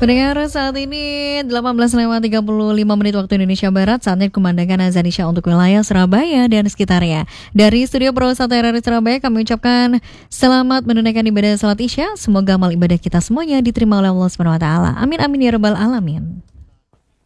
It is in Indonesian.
Pendengar saat ini 18:35 waktu Indonesia Barat. Saatnya kumandangkan azan Isya untuk wilayah Surabaya dan sekitarnya. Dari Studio Pro 1 RRI Surabaya kami ucapkan selamat menunaikan ibadah salat Isya. Semoga amal ibadah kita semuanya diterima oleh Allah SWT. Amin amin ya rabbal alamin.